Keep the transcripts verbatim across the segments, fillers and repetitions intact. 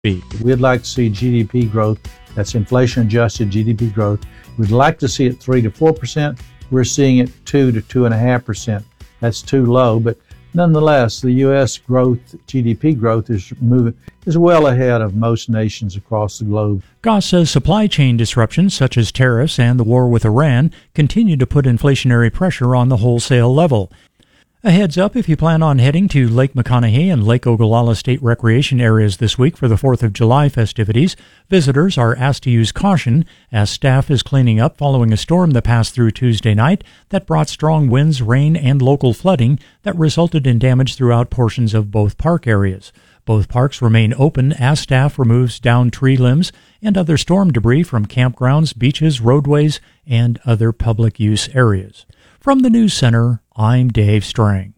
We'd like to see G D P growth, that's inflation-adjusted G D P growth. We'd like to see it three to four percent. We're seeing it two to two point five percent. That's too low, but nonetheless, the U S growth, G D P growth is moving is well ahead of most nations across the globe. Goss says supply chain disruptions such as tariffs and the war with Iran continue to put inflationary pressure on the wholesale level. A heads up if you plan on heading to Lake McConaughey and Lake Ogallala State Recreation areas this week for the fourth of July festivities. Visitors are asked to use caution as staff is cleaning up following a storm that passed through Tuesday night that brought strong winds, rain, and local flooding that resulted in damage throughout portions of both park areas. Both parks remain open as staff removes downed tree limbs and other storm debris from campgrounds, beaches, roadways, and other public use areas. From the News Center, I'm Dave Strang.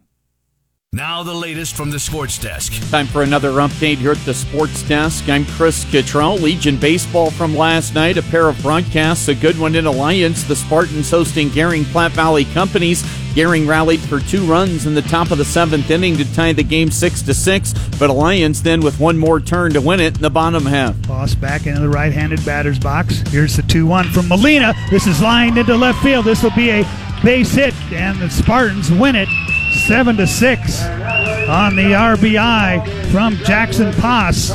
Now the latest from the Sports Desk. Time for another update here at the Sports Desk. I'm Chris Cottrell. Legion baseball from last night, a pair of broadcasts, a good one in Alliance. The Spartans hosting Gering Platte Valley Companies. Gering rallied for two runs in the top of the seventh inning to tie the game six to six, but Alliance then with one more turn to win it in the bottom half. Boss back into the right-handed batter's box. Here's the two one from Molina. This is lined into left field. This will be a base hit, and the Spartans win it seven to six on the R B I from Jackson Pass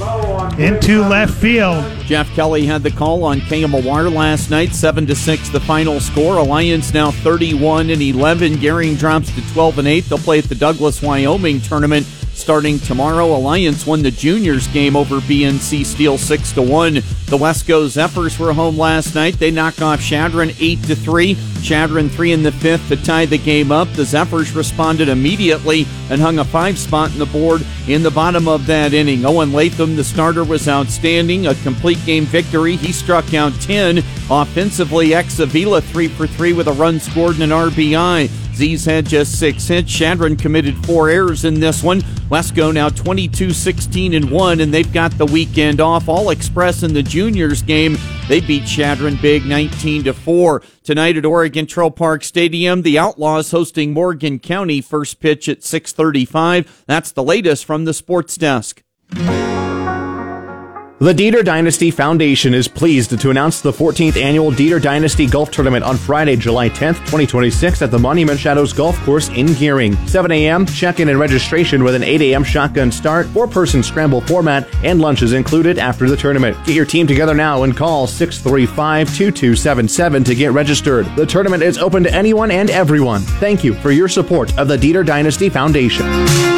into left field. Jeff Kelly had the call on K M O R last night, seven to six the final score. Alliance now thirty-one and eleven. Gering drops to twelve and eight. They'll play at the Douglas, Wyoming tournament starting tomorrow. Alliance won the juniors game over B N C Steel six to one. The Wesco Zephyrs were home last night. They knock off Chadron eight to three. Chadron three in the fifth to tie the game up. The Zephyrs responded immediately and hung a five spot in the board in the bottom of that inning. Owen Latham, the starter, was outstanding. A complete game victory. He struck out ten. Offensively, Ex-Avila three for three with a run scored and an R B I. Z's had just six hits. Chadron committed four errors in this one. Wesco now twenty-two sixteen and one, and they've got the weekend off. All Express in the juniors game. They beat Chadron big nineteen to four. Tonight at Oregon Trail Park Stadium, the Outlaws hosting Morgan County. First pitch at six thirty-five. That's the latest from the Sports Desk. The Dieter Dynasty Foundation is pleased to announce the fourteenth annual Dieter Dynasty Golf Tournament on Friday, July tenth, twenty twenty-six at the Monument Shadows Golf Course in Gering. seven a.m. check-in and registration with an eight a.m. shotgun start, four-person scramble format, and lunch is included after the tournament. Get your team together now and call six three five, two two seven seven to get registered. The tournament is open to anyone and everyone. Thank you for your support of the Dieter Dynasty Foundation.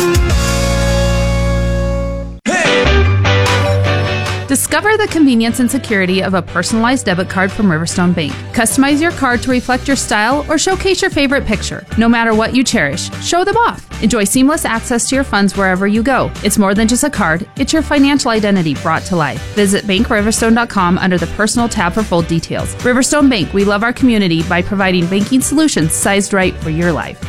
Discover the convenience and security of a personalized debit card from Riverstone Bank. Customize your card to reflect your style or showcase your favorite picture. No matter what you cherish, show them off. Enjoy seamless access to your funds wherever you go. It's more than just a card, it's your financial identity brought to life. Visit bank riverstone dot com under the Personal tab for full details. Riverstone Bank, we love our community by providing banking solutions sized right for your life.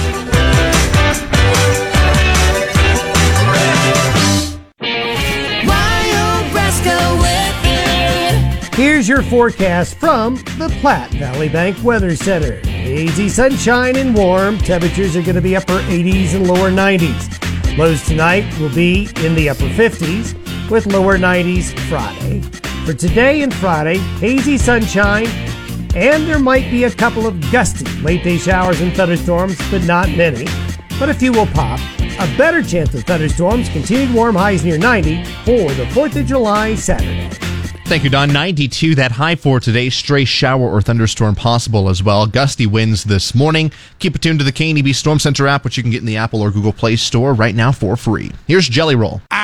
Here's your forecast from the Platte Valley Bank Weather Center. Hazy sunshine and warm. Temperatures are going to be upper eighties and lower nineties. Lows tonight will be in the upper fifties with lower nineties Friday. For today and Friday, hazy sunshine, and there might be a couple of gusty late-day showers and thunderstorms, but not many. But a few will pop. A better chance of thunderstorms, continued warm highs near ninety for the fourth of July Saturday. Thank you, Don. ninety-two, that high for today. Stray shower or thunderstorm possible as well. Gusty winds this morning. Keep it tuned to the K N E B Storm Center app, which you can get in the Apple or Google Play Store right now for free. Here's Jelly Roll.